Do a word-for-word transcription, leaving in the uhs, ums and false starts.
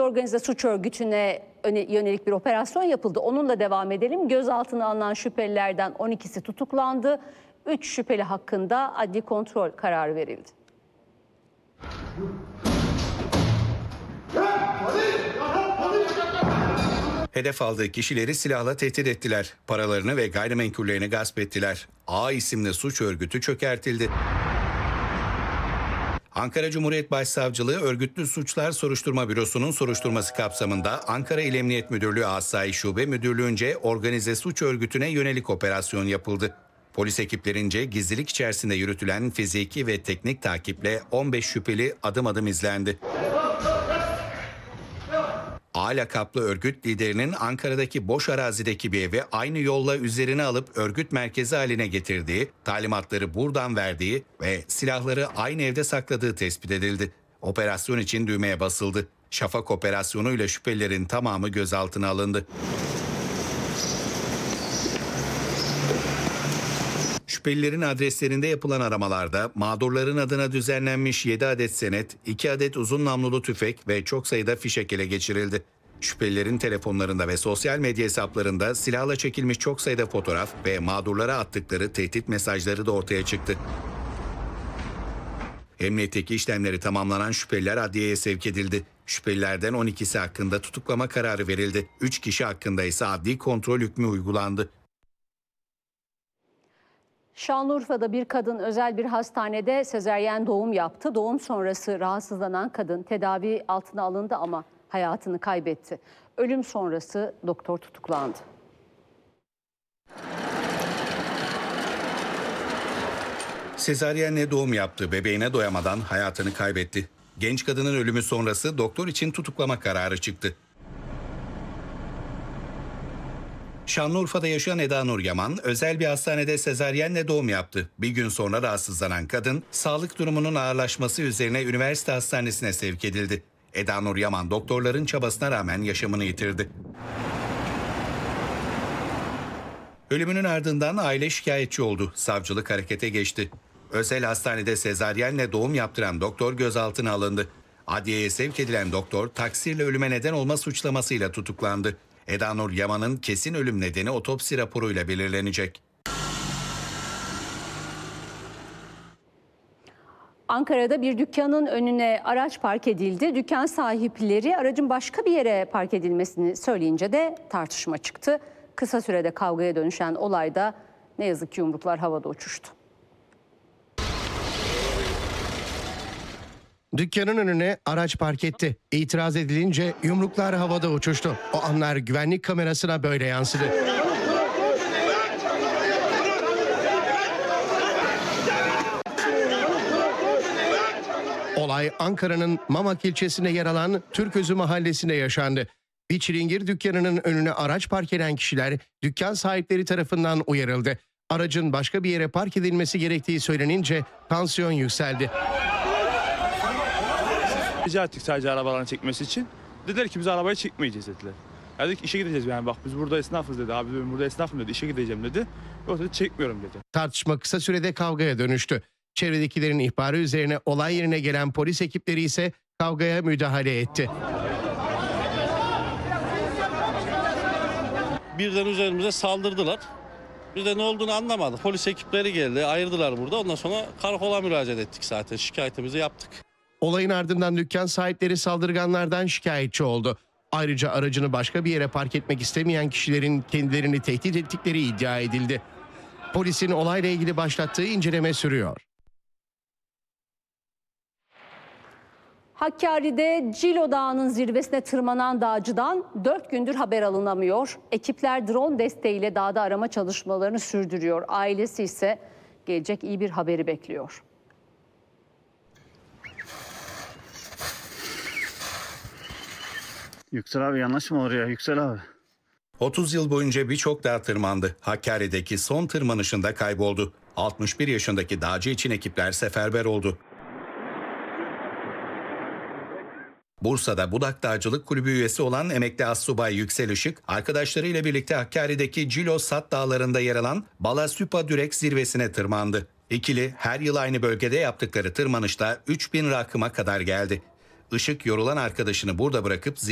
organize suç örgütüne yönelik bir operasyon yapıldı. Onunla devam edelim. Gözaltına alınan şüphelilerden on ikisi tutuklandı. üç şüpheli hakkında adli kontrol kararı verildi. Hedef aldığı kişileri silahla tehdit ettiler. Paralarını ve gayrimenkullerini gasp ettiler. A isimli suç örgütü çökertildi. Ankara Cumhuriyet Başsavcılığı Örgütlü Suçlar Soruşturma Bürosu'nun soruşturması kapsamında Ankara İl Emniyet Müdürlüğü Asayiş Şube Müdürlüğü'nce organize suç örgütüne yönelik operasyon yapıldı. Polis ekiplerince gizlilik içerisinde yürütülen fiziki ve teknik takiple on beş şüpheli adım adım izlendi. A lakaplı örgüt liderinin Ankara'daki boş arazideki bir evi aynı yolla üzerine alıp örgüt merkezi haline getirdiği, talimatları buradan verdiği ve silahları aynı evde sakladığı tespit edildi. Operasyon için düğmeye basıldı. Şafak operasyonuyla şüphelilerin tamamı gözaltına alındı. Şüphelilerin adreslerinde yapılan aramalarda mağdurların adına düzenlenmiş yedi adet senet, iki adet uzun namlulu tüfek ve çok sayıda fişek ele geçirildi. Şüphelilerin telefonlarında ve sosyal medya hesaplarında silahla çekilmiş çok sayıda fotoğraf ve mağdurlara attıkları tehdit mesajları da ortaya çıktı. Emniyetteki işlemleri tamamlanan şüpheliler adliyeye sevk edildi. Şüphelilerden on ikisi hakkında tutuklama kararı verildi. üç kişi hakkında ise adli kontrol hükmü uygulandı. Şanlıurfa'da bir kadın özel bir hastanede sezaryen doğum yaptı. Doğum sonrası rahatsızlanan kadın tedavi altına alındı ama hayatını kaybetti. Ölüm sonrası doktor tutuklandı. Sezaryenle doğum yaptı. Bebeğine doyamadan hayatını kaybetti. Genç kadının ölümü sonrası doktor için tutuklama kararı çıktı. Şanlıurfa'da yaşayan Eda Nur Yaman özel bir hastanede sezaryenle doğum yaptı. Bir gün sonra rahatsızlanan kadın sağlık durumunun ağırlaşması üzerine üniversite hastanesine sevk edildi. Eda Nur Yaman doktorların çabasına rağmen yaşamını yitirdi. Ölümünün ardından aile şikayetçi oldu. Savcılık harekete geçti. Özel hastanede sezaryenle doğum yaptıran doktor gözaltına alındı. Adliyeye sevk edilen doktor taksirle ölüme neden olma suçlamasıyla tutuklandı. Eda Nur Yaman'ın kesin ölüm nedeni otopsi raporuyla belirlenecek. Ankara'da bir dükkanın önüne araç park edildi. Dükkan sahipleri aracın başka bir yere park edilmesini söyleyince de tartışma çıktı. Kısa sürede kavgaya dönüşen olayda ne yazık ki yumruklar havada uçuştu. Dükkanın önüne araç park etti. İtiraz edilince yumruklar havada uçuştu. O anlar güvenlik kamerasına böyle yansıdı. Olay Ankara'nın Mamak ilçesinde yer alan Türközü mahallesinde yaşandı. Bir çilingir dükkanının önüne araç park eden kişiler dükkan sahipleri tarafından uyarıldı. Aracın başka bir yere park edilmesi gerektiği söylenince tansiyon yükseldi. Rica ettik sadece arabalarını çekmesi için. Dediler ki biz arabayı çekmeyeceğiz dediler. Ya dedik işe gideceğiz yani bak biz burada esnafız dedi. Abi ben burada esnafım dedi, işe gideceğim dedi. Yok dedi çekmiyorum dedi. Tartışma kısa sürede kavgaya dönüştü. Çevredekilerin ihbarı üzerine olay yerine gelen polis ekipleri ise kavgaya müdahale etti. Birden üzerimize saldırdılar. Biz de ne olduğunu anlamadık. Polis ekipleri geldi, ayırdılar burada. Ondan sonra karakola müracaat ettik zaten. Şikayetimizi yaptık. Olayın ardından dükkan sahipleri saldırganlardan şikayetçi oldu. Ayrıca aracını başka bir yere park etmek istemeyen kişilerin kendilerini tehdit ettikleri iddia edildi. Polisin olayla ilgili başlattığı inceleme sürüyor. Hakkari'de Cilo Dağı'nın zirvesine tırmanan dağcıdan dört gündür haber alınamıyor. Ekipler drone desteğiyle dağda arama çalışmalarını sürdürüyor. Ailesi ise gelecek iyi bir haberi bekliyor. Yüksel abi yanlış mı oraya Yüksel abi? otuz yıl boyunca birçok dağ tırmandı. Hakkari'deki son tırmanışında kayboldu. altmış bir yaşındaki dağcı için ekipler seferber oldu. Bursa'da Budak Dağcılık Kulübü üyesi olan emekli astsubay Yüksel Işık, arkadaşlarıyla birlikte Hakkari'deki Cilo Sat Dağları'nda yer alan Balasüpa Dürek zirvesine tırmandı. İkili her yıl aynı bölgede yaptıkları tırmanışta üç bin rakıma kadar geldi. Işık yorulan arkadaşını burada bırakıp